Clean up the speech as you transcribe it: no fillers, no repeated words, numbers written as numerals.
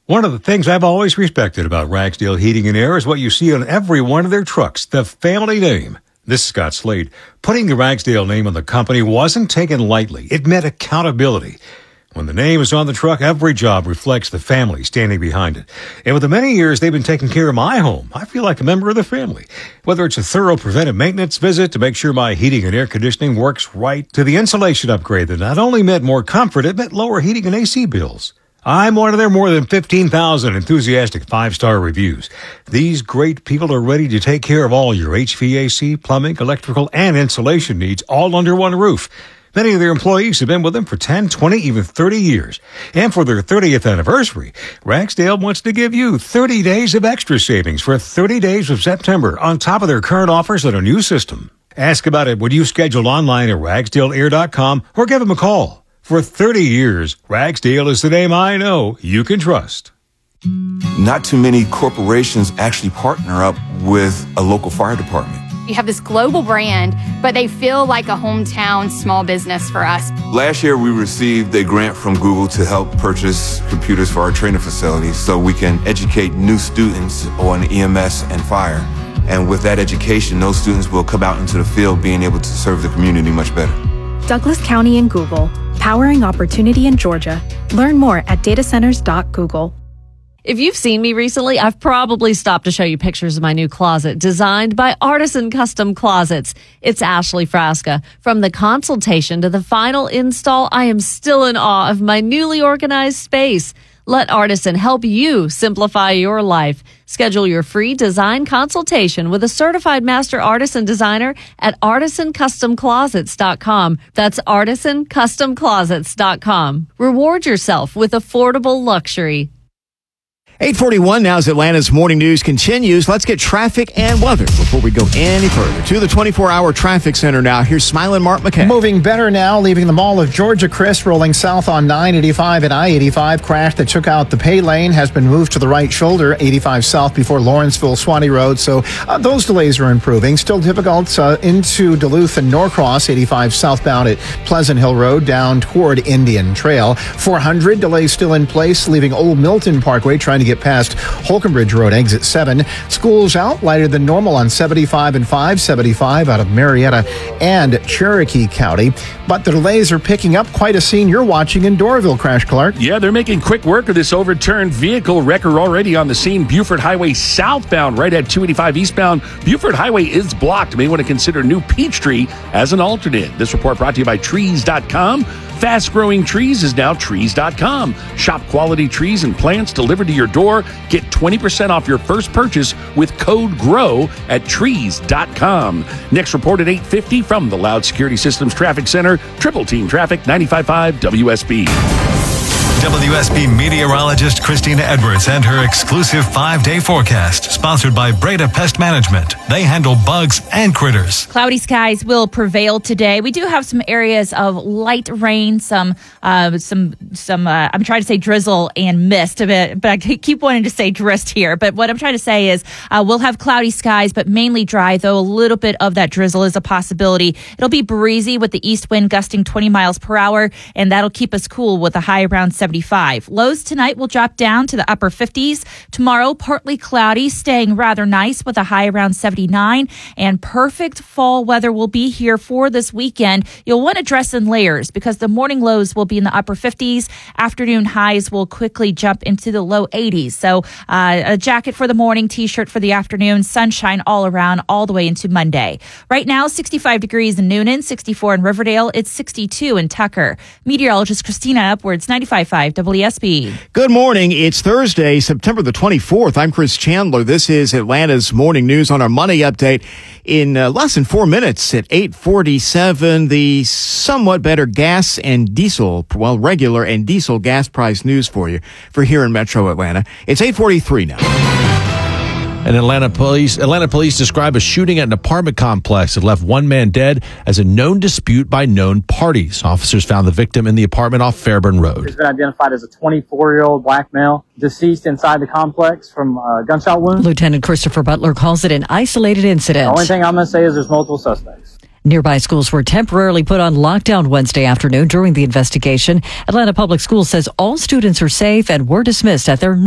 One of the things I've always respected about Ragsdale Heating and Air is what you see on every one of their trucks, the family name. This is Scott Slade. Putting the Ragsdale name on the company wasn't taken lightly. It meant accountability. When the name is on the truck, every job reflects the family standing behind it. And with the many years they've been taking care of my home, I feel like a member of the family. Whether it's a thorough preventive maintenance visit to make sure my heating and air conditioning works right, to the insulation upgrade that not only meant more comfort, it meant lower heating and AC bills. I'm one of their more than 15,000 enthusiastic 5-star reviews. These great people are ready to take care of all your HVAC, plumbing, electrical, and insulation needs all under one roof. Many of their employees have been with them for 10, 20, even 30 years. And for their 30th anniversary, Ragsdale wants to give you 30 days of extra savings for 30 days of September on top of their current offers on a new system. Ask about it when you schedule online at ragsdaleair.com or give them a call. For 30 years, Ragsdale is the name I know you can trust. Not too many corporations actually partner up with a local fire department. You have this global brand, but they feel like a hometown small business for us. Last year, we received a grant from Google to help purchase computers for our training facilities so we can educate new students on EMS and fire. And with that education, those students will come out into the field being able to serve the community much better. Douglas County and Google, powering opportunity in Georgia. Learn more at datacenters.google. If you've seen me recently, I've probably stopped to show you pictures of my new closet designed by Artisan Custom Closets. It's Ashley Frasca. From the consultation to the final install, I am still in awe of my newly organized space. Let Artisan help you simplify your life. Schedule your free design consultation with a certified master artisan designer at artisancustomclosets.com. That's artisancustomclosets.com. Reward yourself with affordable luxury. 8:41 now as Atlanta's morning news continues. Let's get traffic and weather before we go any further. To the 24-hour traffic center now. Here's Smiling Mark McKay. Moving better now, leaving the Mall of Georgia. Chris, rolling south on 985 and I-85. Crash that took out the pay lane has been moved to the right shoulder. 85 south before Lawrenceville, Swanee Road. So those delays are improving. Still difficult into Duluth and Norcross. 85 southbound at Pleasant Hill Road down toward Indian Trail. 400 delays still in place, leaving Old Milton Parkway trying to get past Holcomb Bridge Road, exit 7. Schools out lighter than normal on 75 and 575 out of Marietta and Cherokee County. But the delays are picking up. Quite a scene you're watching in Doraville, Crash Clark. Yeah, they're making quick work of this overturned vehicle. Wrecker already on the scene. Buford Highway southbound, right at 285 eastbound. Buford Highway is blocked. You may want to consider New Peachtree as an alternate. This report brought to you by Trees.com. Fast-growing trees is now Trees.com. Shop quality trees and plants delivered to your door. Get 20% off your first purchase with code GROW at Trees.com. Next report at 8:50 from the Loud Security Systems Traffic Center. Triple Team Traffic, 95.5 WSB. WSB meteorologist Christina Edwards and her exclusive 5-day forecast, sponsored by Breda Pest Management. They handle bugs and critters. Cloudy skies will prevail today. We do have some areas of light rain, some I'm trying to say drizzle and mist, but I keep wanting to say drist here. But what I'm trying to say is we'll have cloudy skies, but mainly dry, though a little bit of that drizzle is a possibility. It'll be breezy with the east wind gusting 20 miles per hour, and that'll keep us cool with a high around 75. Lows tonight will drop down to the upper 50s. Tomorrow, partly cloudy, staying rather nice with a high around 79. And perfect fall weather will be here for this weekend. You'll want to dress in layers because the morning lows will be in the upper 50s. Afternoon highs will quickly jump into the low 80s. So a jacket for the morning, t-shirt for the afternoon, sunshine all around all the way into Monday. Right now, 65 degrees in Noonan, 64 in Riverdale. It's 62 in Tucker. Meteorologist Christina Upwards, 95.5 WSB. Good morning. It's Thursday, September the 24th. I'm Chris Chandler. This is Atlanta's morning news on our money update. In less than 4 minutes at 8:47, the somewhat better gas and diesel, regular and diesel gas price news for you for here in Metro Atlanta. It's 8:43 now. And Atlanta police describe a shooting at an apartment complex that left one man dead as a known dispute by known parties. Officers found the victim in the apartment off Fairburn Road. He's been identified as a 24-year-old black male deceased inside the complex from a gunshot wound. Lieutenant Christopher Butler calls it an isolated incident. The only thing I'm going to say is there's multiple suspects. Nearby schools were temporarily put on lockdown Wednesday afternoon during the investigation. Atlanta Public Schools says all students are safe and were dismissed at their